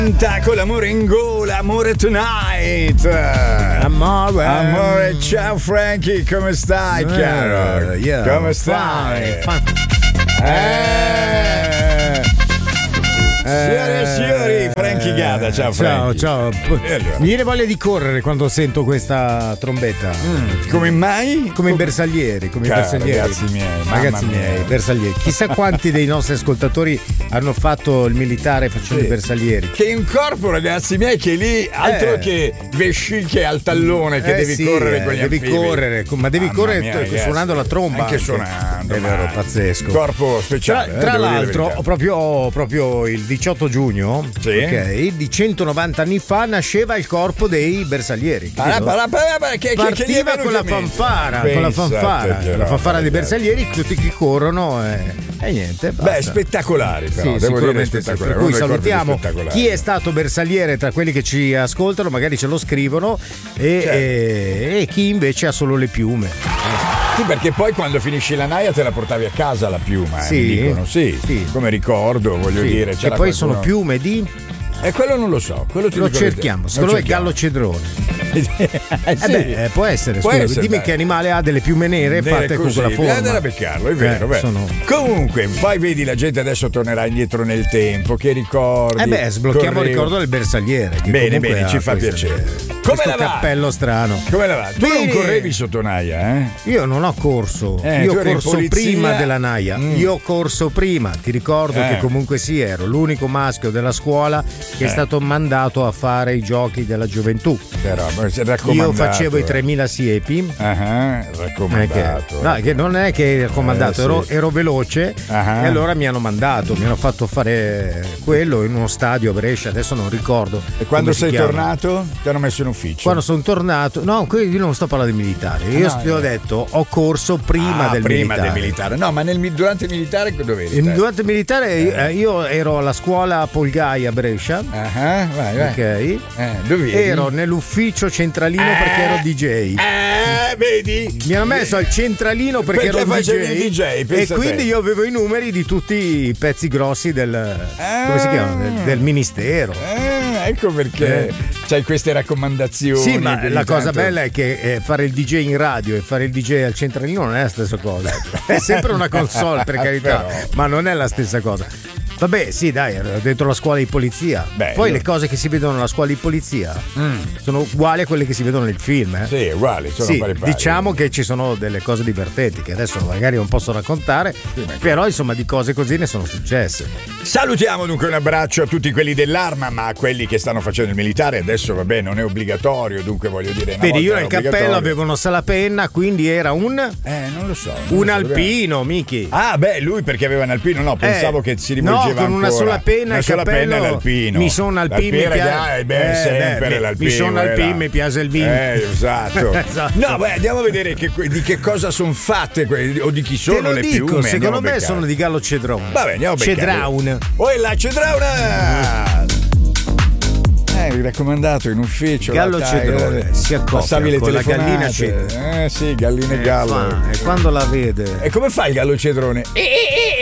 Con l'amore in gola, amore tonight. Amore, ciao Frankie, come stai, caro? Come stai? Signore e signori, Frankie Gada, ciao Frankie. Ciao. Mi viene voglia di correre quando sento questa trombetta. Come mai? Come i bersaglieri, Ragazzi miei, bersaglieri. Chissà quanti dei nostri ascoltatori hanno fatto il militare facendo i bersaglieri. Che in corpo, ragazzi miei, che lì altro che vesciche al tallone, che devi correre con gli anfibi. Devi correre, ma devi correre suonando la tromba. Anche suonando. È vero, pazzesco. Corpo speciale. Tra l'altro, proprio il 18 giugno, okay, di 190 anni fa nasceva il corpo dei bersaglieri. Partiva con la fanfara, la fanfara dei bersaglieri, tutti che corrono e niente. Basta. Beh, spettacolari però, devo dire spettacolari. Per cui salutiamo chi è stato bersagliere tra quelli che ci ascoltano, magari ce lo scrivono, e chi invece ha solo le piume. Sì, perché poi quando finisci la naia te la portavi a casa la piuma, mi dicono, sì, come ricordo, voglio dire. E poi sono piume di... E quello non lo so, quello ti lo cerchiamo, secondo me è gallo cedrone. Può essere, dimmi che animale ha delle piume nere fatte con quella forma. Andare a beccarlo, è vero, Comunque, poi vedi, la gente adesso tornerà indietro nel tempo, che ricordi. Sblocchiamo il ricordo del bersagliere. Bene, ci fa piacere. Come la va? Cappello strano. Come la va? Tu non correvi sotto naia, eh? Io non ho corso. Io ho corso prima della naia. Io ho corso prima. Ti ricordo che comunque ero l'unico maschio della scuola che è stato mandato a fare i giochi della gioventù. Però, io facevo i 3000 siepi. Raccomandato. No, che non è che raccomandato, ero veloce e allora mi hanno fatto fare quello in uno stadio a Brescia, adesso non ricordo. E quando sei tornato ti hanno messo in ufficio? Quando sono tornato, no, io non sto parlando di militare, io ti ho detto ho corso prima del militare. No, ma durante il militare dove eri? Durante il militare io ero alla scuola Polgai a Brescia. Vai. Ok. Dove eri? Ero nell'ufficio centralino perché ero DJ. Vedi? Mi hanno messo al centralino perché ero DJ e quindi io avevo i numeri di tutti i pezzi grossi del come si chiama? Del ministero. Ecco perché c'hai queste raccomandazioni. Sì, ma la cosa bella è che fare il DJ in radio e fare il DJ al centralino non è la stessa cosa. È sempre una console, per carità, ma non è la stessa cosa. Vabbè, sì, dai, ero dentro la scuola di polizia. Poi le cose che si vedono nella scuola di polizia sono uguali a quelle che si vedono nel film. Sì, uguali, sono pari. Diciamo che ci sono delle cose divertenti che adesso magari non posso raccontare, però insomma di cose così ne sono successe. Salutiamo dunque, un abbraccio a tutti quelli dell'arma, ma a quelli che stanno facendo il militare adesso non è obbligatorio, dunque voglio dire. Vedi, io nel cappello avevo uno salapenna, quindi era un non lo so. Un alpino, Miki. Lui perché aveva un alpino, no, pensavo che si rivolgeva con una sola penna, una sola penna l'alpino. Mi sono alpino, sempre l'alpino. Mi sono alpino, mi piace il vino. Esatto. No, andiamo a vedere di che cosa sono fatte o di chi sono le piume. Secondo me sono di gallo cedrone. Vabbè, andiamo a beccare. Cedraun. La cedrauna! Raccomandato in ufficio. Gallo cedrone si accoppia con la gallina cedrone. Sì, gallina e gallo. E quando la vede. E come fa il gallo cedrone?